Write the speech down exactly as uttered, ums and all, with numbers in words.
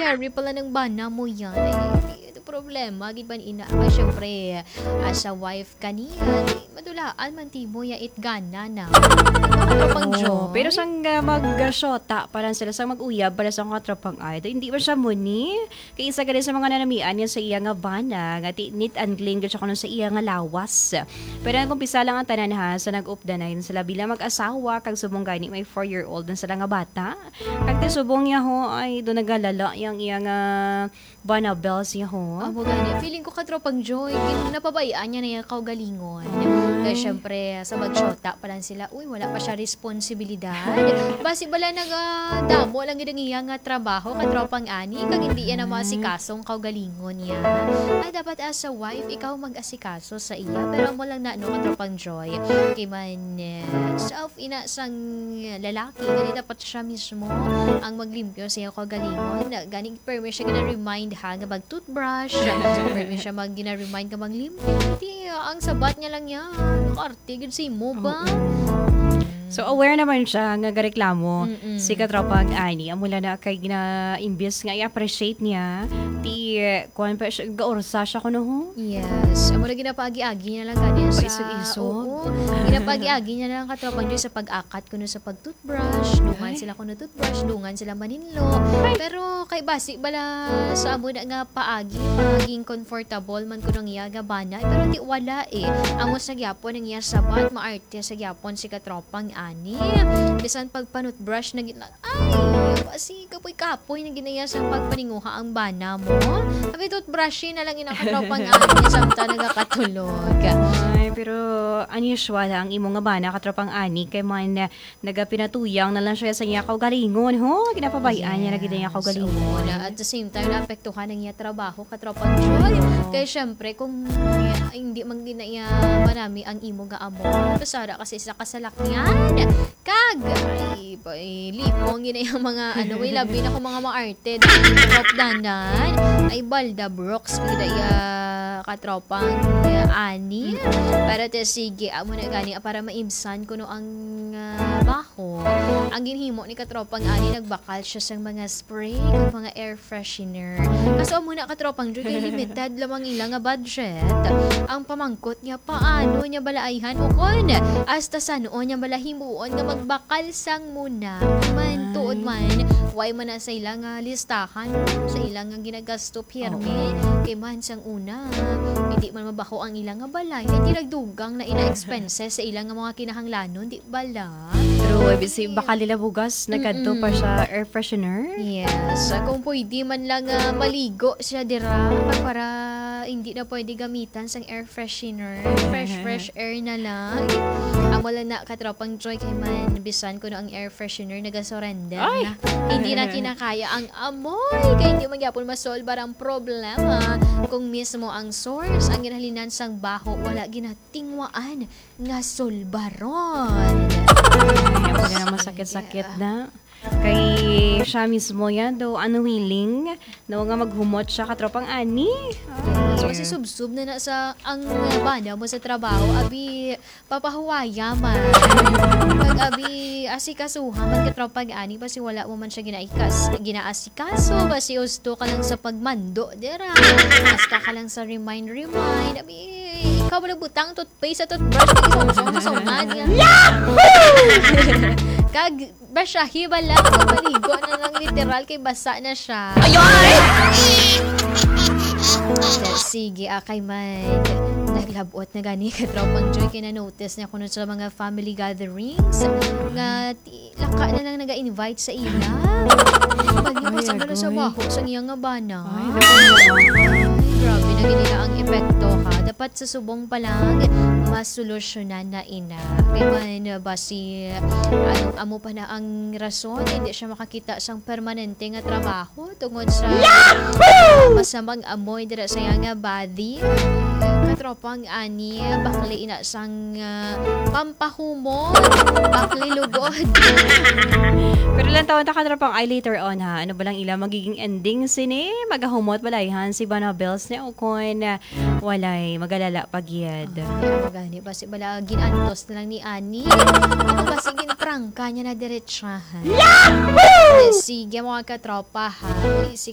carry pala ng bana mo yan. Ay, ito problema. Gid ba ina? Ay, syempre, as a wife kaniya, madulaan man timo ya itgana na. Katropang Oo, Joy. pero sang uh, mag-shota, parang sila sang mag-uyab para sa mga tropang idol, hindi ba siya muni? Kaya isa ka rin sa mga nanamian yan sa iya nga bana, nga tinit and clean ka siya kuno sa iya nga lawas. Pero nagkumpisa lang ang tanan ha, sa nag-updanay sila bilang mag-asawa, kag subong gani may four-year-old na sila nga bata. Kag ti subong niya ho, ay doon nagalala yung iya nga bana bells niya ho. Amo gani. Feeling ko katropang Joy, gin- napabayaan niya na yung kaugalingon. Kaya syempre, sa magshota pa lang sila, uy, wala pa siya responsibilidad. Basi bala nagadamo lang gid ang iya nga trabaho, katropang ani, kag hindi yan na maasikasong kaugalingon niya. Ay, dapat as a wife, ikaw mag-asikaso sa iya. Pero mo lang na, no, katropang Joy. Kay man, eh, self ina sang lalaki, gani dapat siya mismo ang maglimpyo sa iya kaugalingon. Gani, permission siya gina-remind ha, nga mag-toothbrush. Permission siya mag gina-remind ka maglimpyo. Hindi, ang sabat niya lang yan. Nakartigid si mo ba? So aware naman siya nga gareklamo Mm-mm. si katropang ani amula na kay gina imbes nga i-appreciate niya ti kuan pa siya gaorsa siya kuno ho. Yes. Amo na ginapagi-agi niya lang gani sa... Paisog-isog. Oo. Ginapagi-agi niya lang katropang Joy sa pag-akat kuno sa pag-toothbrush. Dungan Ay. sila kuno toothbrush. Dungan sila maninlo. Pero kay basi bala sa amo na nga paagi, maging comfortable man kuno nga nga bana. Pero di wala eh. Amo sa gyapon ang iya sabat, maarte sa gyapon si katropang ani. Bisan pag panutbrush na gitna, ay, basi kapoy kapoy na ginaya sa pagpaninguha ang bana mo. Sabi toothbrush na lang inakatropang ani samta nagakatulog. Ay, pero unusual ang imo nga bana katropang ani kay man uh, nagapinatuyang na lang siya sa iya kaugalingon ho. Ginapabayaan niya na gid niya kaugalingon. Oo, na at the same time, naapektuhan ng iya trabaho, katropang Joy. Kaya syempre, kung uh, hindi man ginaya marami ang imo nga amo, pasara kasi sa kasalakyan. Kag, ay, ay lipong ginaya mga, ano, may labi na ko mga maarte, top danan, ay balda brooks, ginaya katropang uh, ani. Pero te sige, amo na gani, para maibsan ko no ang uh, baho. Ang ginhimo ni katropang ani, nagbakal siya sa mga spray, kag mga air freshener. Kaso muna katropang Joy, kay limited lamang ilang nga budget. Ang pamangkot niya, paano niya balaayhan o kon? Hasta sa noon niya balahimuon nga magbakal sang muna. Man, tuod man, why man na sa ilang nga listahan, sa ilang nga ginagasto pirmi. Kay man sang una, hindi man mabaho ang ilang nga balay. Hindi nagdugang na ina-expenses sa ilang nga mga kinahanglanon, di bala? Pero eh, bisi baka lila bugas nagkadto pa siya air freshener. Yes, kung pwede man lang ah, maligo siya dira para hindi na pwede gamitan sang air freshener. Fresh, fresh air na lang. Amo lang na katropang Joy kay man bisan ko no ang air freshener nagasurrender Ay! na. Hindi na kinakaya ang amoy. Kaya hindi magyapon masolve ang problema. Kung mismo ang source, ang ginahalinan sang baho, wala ginatingwaan nga solbaron. Ay, ako na naman sakit-sakit na. Kay siya mismo yan, do unwilling na nga maghumot siya katropang ani. So kasi subsub na na sa ang uh, bana mo sa trabaho, abi papahuwaya man. Pag abi asikasuha man katropang ani, basi wala mo man siya ginaikas, ginaasikaso, basi usto ka lang sa pagmando, dira. Basta ka lang sa remind, remind, abi ikaw ba nagbutang toothpaste sa toothbrush, nag-isong-song-songan nga. Kag basyahi ba lang, maligo na lang literal kay basa na siya. Sige, akay man naglabot na gani katropang Joy, kina-notice niya kuno sa mga family gatherings nga ti- laka na lang naga-invite sa ila. Pag-iwas ang gano'n sa baho sa iyang nga bana. Ay, Grabe na gini na ang epekto ha. Dapat sa subong pa lang masolusyonan na ina. Kaya man basi anong amo pa na ang rason, hindi siya makakita sang permanente nga trabaho tungod sa masamang amoy dira sa iya nga body. Katropang ani, bakli ina sang uh, pampahumot, bakli lugod. Pero lang taon ta katropang ay later on ha. Ano ba lang ila magiging ending sini? Magahumot balayhan si Bana Bells ni Okon na walay magalala pagyad. Kaya gani basi bala ginantos na lang ni Ani. Ako basi ginprangka niya na diretsahan. Yahoo! Sige mga katropa ha. Si